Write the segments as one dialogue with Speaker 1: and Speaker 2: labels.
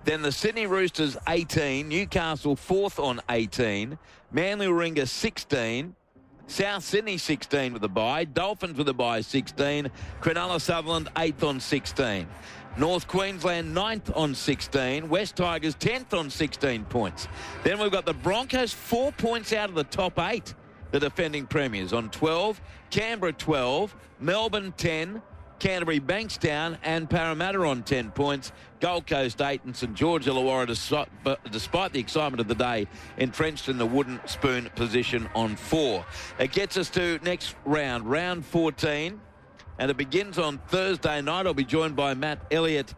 Speaker 1: Then the Sydney Roosters 18, Newcastle 4th on 18, Manly Warringah 16, South Sydney 16 with a bye, Dolphins with a bye 16, Cronulla Sutherland 8th on 16. North Queensland 9th on 16, West Tigers 10th on 16 points. Then we've got the Broncos 4 points out of the top 8, the defending premiers on 12, Canberra 12, Melbourne 10, Canterbury, Bankstown and Parramatta on 10 points. Gold Coast 8 and St George Illawarra, despite the excitement of the day, entrenched in the wooden spoon position on 4. It gets us to next round, round 14, and it begins on Thursday night. I'll be joined by Matt Elliott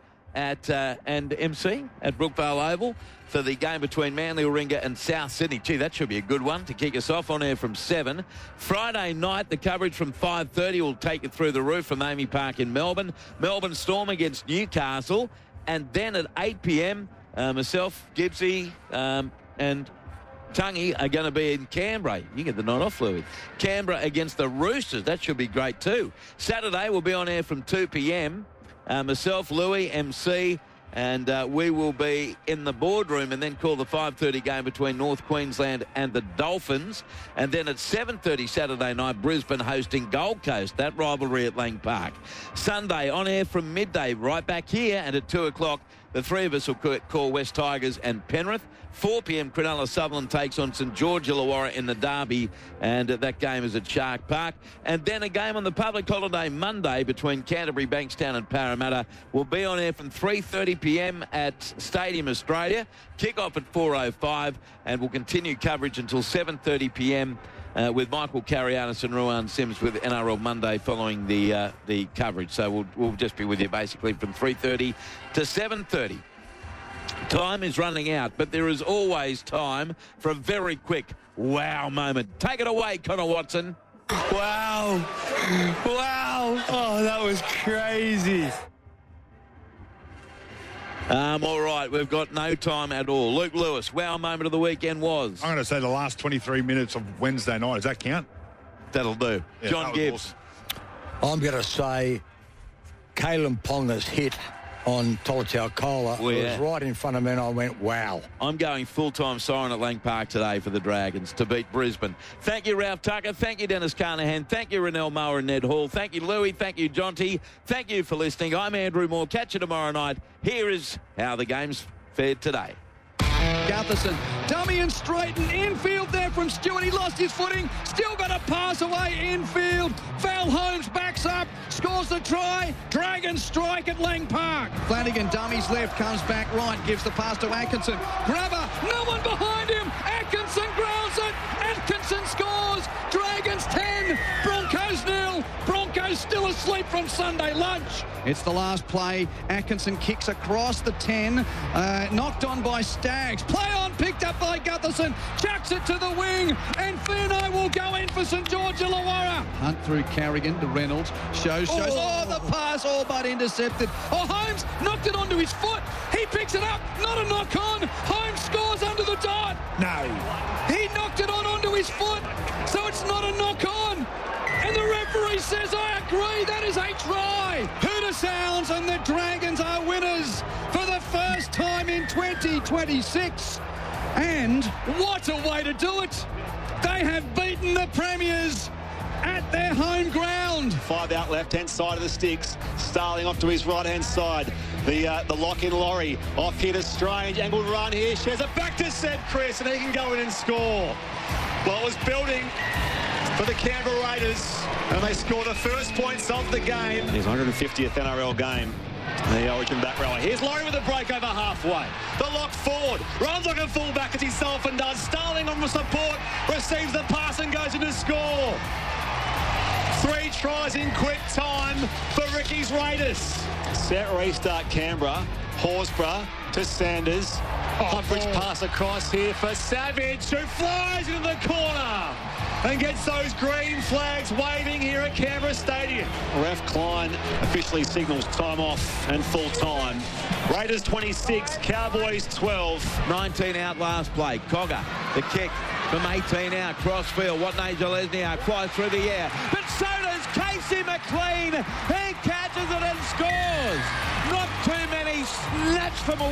Speaker 1: and MC at Brookvale Oval for the game between Manly Warringah and South Sydney. Gee, that should be a good one to kick us off on air from 7. Friday night, the coverage from 5:30 will take you through the roof from Amy Park in Melbourne. Melbourne Storm against Newcastle. And then at 8 p.m, myself, Gibbsy and Tungy are going to be in Canberra. You get the night off, Louis. Canberra against the Roosters. That should be great too. Saturday, we'll be on air from 2 p.m. Myself, Louis, MC, and we will be in the boardroom and then call the 5:30 game between North Queensland and the Dolphins. And then at 7:30 Saturday night, Brisbane hosting Gold Coast, that rivalry at Lang Park. Sunday, on air from midday, right back here, and at 2 o'clock, the three of us will call West Tigers and Penrith. 4 p.m, Cronulla Sutherland takes on St George Illawarra in the derby, and that game is at Shark Park. And then a game on the public holiday Monday between Canterbury, Bankstown and Parramatta will be on air from 3:30 p.m. at Stadium Australia. Kick-off at 4:05, and we'll continue coverage until 7:30 p.m. With Michael Carianis and Ruan Sims with NRL Monday following the coverage. So we'll just be with you basically from 3:30 to 7:30. Time is running out, but there is always time for a very quick wow moment. Take it away, Connor Watson.
Speaker 2: Wow. Wow. Oh, that was crazy.
Speaker 1: All right, we've got no time at all. Luke Lewis, wow moment of the weekend was?
Speaker 3: I'm going to say the last 23 minutes of Wednesday night. Does that count?
Speaker 1: That'll do.
Speaker 3: Yeah,
Speaker 1: John Gibbs.
Speaker 2: I'm going to say Kalen Ponga's hit on Tolutau Kola.
Speaker 1: Oh, yeah.
Speaker 2: It was right in front of me and I went, wow.
Speaker 1: I'm going full-time siren at Lang Park today for the Dragons to beat Brisbane. Thank you, Ralph Tucker. Thank you, Dennis Carnahan. Thank you, Rennell Mower and Ned Hall. Thank you, Louis. Thank you, Jonty. Thank you for listening. I'm Andrew Moore. Catch you tomorrow night. Here is how the game's fared today.
Speaker 4: Gutherson, dummy and straighten, infield there from Stewart, he lost his footing, still got a pass away infield, Val Holmes backs up, scores the try, Dragons strike at Lang Park. Flanagan dummies left, comes back right, gives the pass to Atkinson, grabber, no one behind him, Atkinson grounds it, Atkinson scores, Dragons 10, Broncos 0, Broncos still asleep from Sunday lunch. It's the last play, Atkinson kicks across the 10, knocked on by Staggs, play on, picked up by Gutherson, chucks it to the wing, and Fino will go in for St George Illawarra. Hunt through Carrigan to Reynolds, shows, the pass all but intercepted. Oh, Holmes knocked it onto his foot, he picks it up, not a knock on, Holmes scores under the dot.
Speaker 3: No.
Speaker 4: He knocked it onto his foot, so it's not a knock on. And the referee says, I agree, that is a try. Hooter sounds and the Dragons are winners for the first time in 2026. And what a way to do it. They have beaten the Premiers at their home ground.
Speaker 5: 5 out left-hand side of the sticks. Starling off to his right-hand side. The lock-in Laurie off here to Strange. Angled run here. Shares it back to Sed Chris, and he can go in and score. Well, it was building for the Canberra Raiders, and they score the first points of the game. His 150th NRL game. The Origin back rower. Here's Laurie with a break over halfway. The lock forward. Runs like a fullback as he often does. Starling on the support. Receives the pass and goes in to score. 3 tries in quick time for Ricky's Raiders. Set restart Canberra. Horsburgh to Sanders. Humphridge pass across here for Savage, who flies into the corner and gets those green flags waving here at Canberra Stadium. Ref Klein officially signals time off and full time. Raiders 26, Cowboys 12.
Speaker 1: 19 out last play. Cogger, the kick from 18 out. Crossfield, Watney Jalesniak flies through the air. But so does Casey McLean. He catches it and scores. Not too many snatched from a